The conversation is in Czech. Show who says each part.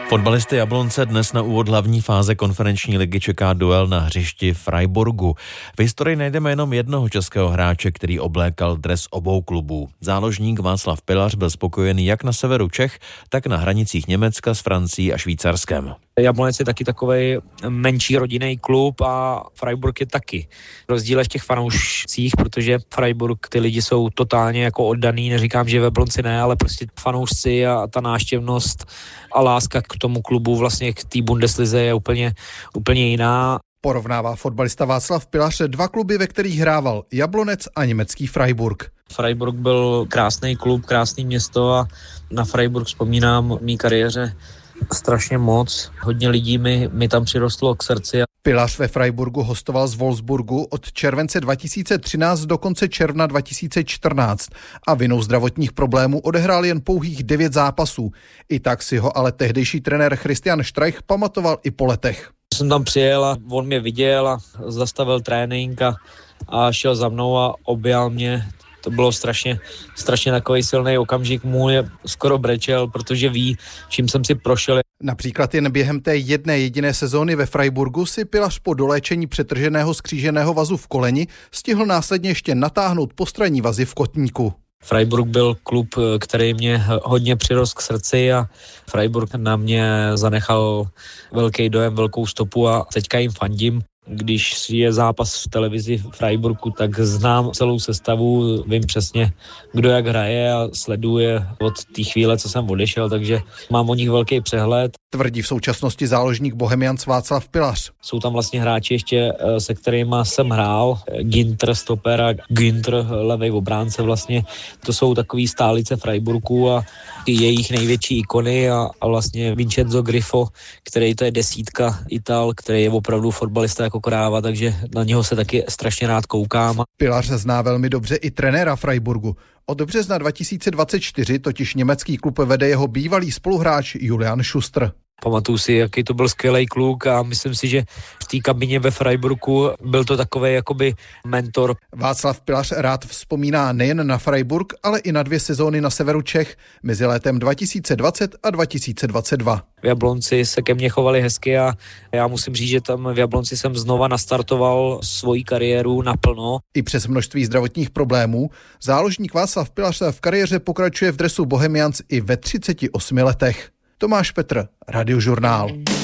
Speaker 1: Fotbalisty Jablonce dnes na úvod hlavní fáze konferenční ligy čeká duel na hřišti Freiburgu. V historii najdeme jenom jednoho českého hráče, který oblékal dres obou klubů. Záložník Václav Pilař byl spokojený jak na severu Čech, tak na hranicích Německa s Francií a Švýcarskem.
Speaker 2: Jablonec je taky takovej menší rodinný klub a Freiburg je taky. Rozdíl v těch fanoušcích, protože Freiburg, ty lidi jsou totálně jako oddaný, neříkám, že v Jablonci ne, ale prostě fanoušci a ta návštěvnost a láska k tomu klubu, vlastně k té Bundeslize je úplně jiná.
Speaker 3: Porovnává fotbalista Václav Pilař dva kluby, ve kterých hrával, Jablonec a německý Freiburg.
Speaker 2: Freiburg byl krásný klub, krásný město a na Freiburg vzpomínám v mý kariéře strašně moc. Hodně lidí mi tam přirostlo k srdci.
Speaker 3: Pilař ve Freiburgu hostoval z Wolfsburgu od července 2013 do konce června 2014 a vinou zdravotních problémů odehrál jen pouhých 9 zápasů. I tak si ho ale tehdejší trenér Christian Streich pamatoval i po letech.
Speaker 2: Jsem tam přijel a on mě viděl a zastavil trénink a šel za mnou a objal mě. To bylo strašně takový silný okamžik, můj skoro brečel, protože ví, čím jsem si prošel.
Speaker 3: Například jen během té jedné jediné sezóny ve Freiburgu si Pilař po doléčení přetrženého skříženého vazu v koleni stihl následně ještě natáhnout postranní vazy v kotníku.
Speaker 2: Freiburg byl klub, který mě hodně přirost k srdci a Freiburg na mě zanechal velký dojem, velkou stopu a teďka jim fandím. Když je zápas v televizi v Freiburgu, tak znám celou sestavu, vím přesně, kdo jak hraje a sleduje od té chvíle, co jsem odešel, takže mám o nich velký přehled.
Speaker 3: Tvrdí v současnosti záložník Bohemians Václav Pilař.
Speaker 2: Jsou tam vlastně hráči ještě, se kterými jsem hrál, Ginter stoper a Günther levej obránce vlastně. To jsou takový stálice Freiburgu a jejich největší ikony a vlastně Vincenzo Grifo, který to je desítka Ital, který je opravdu fotbalista jako kráva, takže na něho se taky strašně rád koukám.
Speaker 3: Pilař zná velmi dobře i trenéra Freiburgu. Od března 2024 totiž německý klub vede jeho bývalý spoluhráč Julian Schuster.
Speaker 2: Pamatuju si, jaký to byl skvělý kluk a myslím si, že v té kabině ve Freiburgu byl to takový jakoby mentor.
Speaker 3: Václav Pilař rád vzpomíná nejen na Freiburg, ale i na 2 sezóny na severu Čech mezi létem 2020 a 2022.
Speaker 2: V Jablonci se ke mně chovali hezky a já musím říct, že tam v Jablonci jsem znova nastartoval svoji kariéru naplno.
Speaker 3: I přes množství zdravotních problémů záložník Václav Pilař v kariéře pokračuje v dresu Bohemians i ve 38 letech. Tomáš Petr, Radiožurnál.